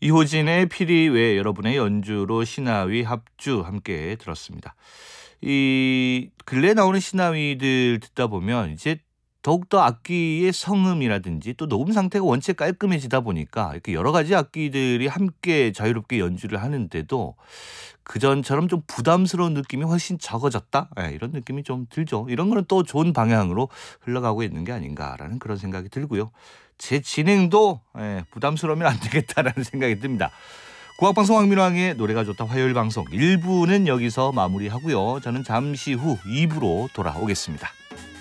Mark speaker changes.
Speaker 1: 이호진의 피리 외 여러분의 연주로 시나위 합주 함께 들었습니다. 이 근래에 나오는 시나위들 듣다 보면 이제 더욱더 악기의 성음이라든지 또 녹음 상태가 원체 깔끔해지다 보니까 이렇게 여러 가지 악기들이 함께 자유롭게 연주를 하는데도 그전처럼 좀 부담스러운 느낌이 훨씬 적어졌다? 이런 느낌이 좀 들죠. 이런 거는 또 좋은 방향으로 흘러가고 있는 게 아닌가라는 그런 생각이 들고요. 제 진행도 부담스러우면 안 되겠다라는 생각이 듭니다. 국악방송 황민왕의 노래가 좋다 화요일 방송 1부는 여기서 마무리하고요. 저는 잠시 후 2부로 돌아오겠습니다.